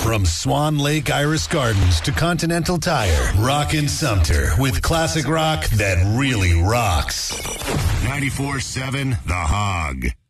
From Swan Lake Iris Gardens to Continental Tire, Rockin' Sumter with classic rock that really rocks. 94.7 The Hog.